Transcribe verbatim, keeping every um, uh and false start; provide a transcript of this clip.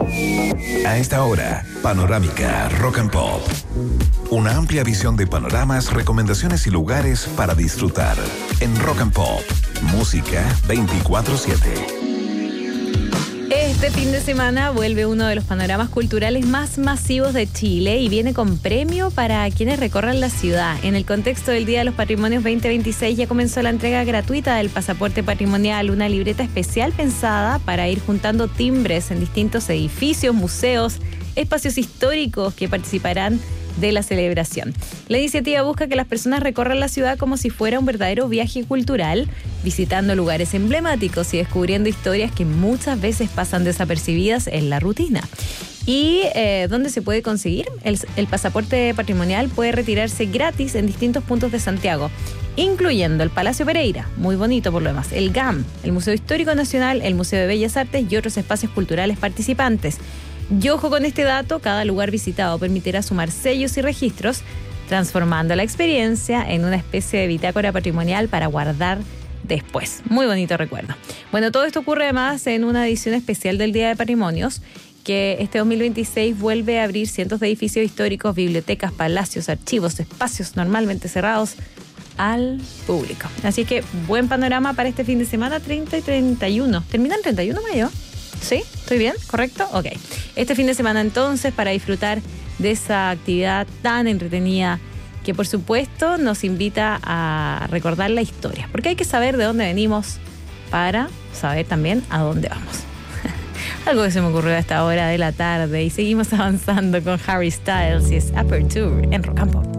A esta hora, Panorámica Rock and Pop. Una amplia visión de panoramas, recomendaciones y lugares para disfrutar. En Rock and Pop, música veinticuatro siete. Este fin de semana vuelve uno de los panoramas culturales más masivos de Chile y viene con premio para quienes recorran la ciudad. En el contexto del Día de los Patrimonios veinte veintiséis ya comenzó la entrega gratuita del pasaporte patrimonial, una libreta especial pensada para ir juntando timbres en distintos edificios, museos, espacios históricos que participarán de la celebración. La iniciativa busca que las personas recorran la ciudad como si fuera un verdadero viaje cultural, visitando lugares emblemáticos y descubriendo historias que muchas veces pasan desapercibidas en la rutina. ¿Y eh, dónde se puede conseguir? El, el pasaporte patrimonial puede retirarse gratis en distintos puntos de Santiago, incluyendo el Palacio Pereira, muy bonito por lo demás, el G A M, el Museo Histórico Nacional, el Museo de Bellas Artes y otros espacios culturales participantes. Y ojo con este dato, cada lugar visitado permitirá sumar sellos y registros, transformando la experiencia en una especie de bitácora patrimonial para guardar después. Muy bonito recuerdo. Bueno, todo esto ocurre además en una edición especial del Día de Patrimonios, que este dos mil veintiséis vuelve a abrir cientos de edificios históricos, bibliotecas, palacios, archivos, espacios normalmente cerrados al público. Así que buen panorama para este fin de semana, treinta y treinta y uno. ¿Termina el treinta y uno de mayo? ¿Sí? ¿Estoy bien? ¿Correcto? Ok. Este fin de semana entonces para disfrutar de esa actividad tan entretenida que por supuesto nos invita a recordar la historia, porque hay que saber de dónde venimos para saber también a dónde vamos. Algo que se me ocurrió a esta hora de la tarde y seguimos avanzando con Harry Styles y es Aperture en Rock and Pop.